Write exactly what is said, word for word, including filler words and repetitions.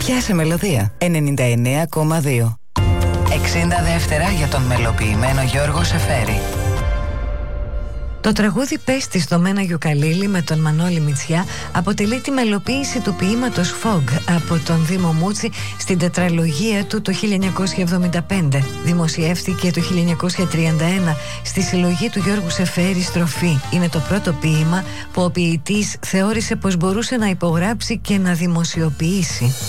Πιάσε μελωδία ενενήντα εννέα κόμμα δύο. εξήντα δεύτερα για τον μελοποιημένο Γιώργο Σεφέρη. Το τραγούδι «Πέστη» στο Μένα Γιουκαλίλη με τον Μανώλη Μητσιά αποτελεί τη μελοποίηση του ποίηματος Fog από τον Δήμο Μούτσι στην τετραλογία του το χίλια εννιακόσια εβδομήντα πέντε. Δημοσιεύτηκε το χίλια εννιακόσια τριάντα ένα στη συλλογή του Γιώργου Σεφέρη «Στροφή». Είναι το πρώτο ποίημα που ο ποιητής θεώρησε πως μπορούσε να υπογράψει και να δημοσιοποιήσει.